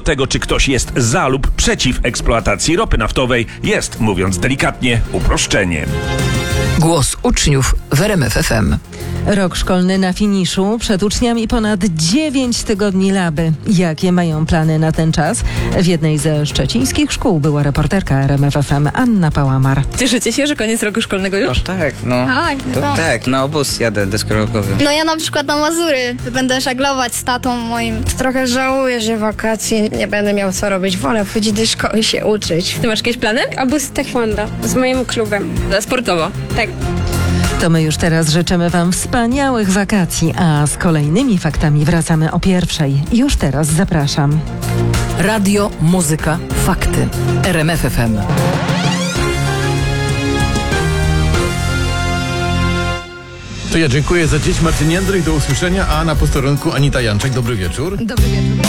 tego, czy ktoś jest za lub przeciw eksploatacji ropy naftowej, jest, mówiąc delikatnie, uproszczeniem. Głos uczniów w RMF FM. Rok szkolny na finiszu, przed uczniami ponad 9 tygodni laby. Jakie mają plany na ten czas? W jednej ze szczecińskich szkół była reporterka RMF FM Anna Pałamar. Cieszycie się, że koniec roku szkolnego już? Tak, no. Tak, na obóz jadę deskorolkowy. No ja na przykład na Mazury będę żeglować z tatą moim. Trochę żałuję, że wakacje nie będę miał co robić. Wolę chodzić do szkoły i się uczyć. Ty masz jakieś plany? Obóz taekwondo z moim klubem. Sportowo. Tak. To my już teraz życzymy Wam wspaniałych wakacji, a z kolejnymi faktami wracamy o 1:00. Już teraz zapraszam. Radio, muzyka, fakty. RMF FM. To ja dziękuję za dziś. Marcin Jędrych, do usłyszenia, a na posterunku Anita Janczak. Dobry wieczór. Dobry wieczór.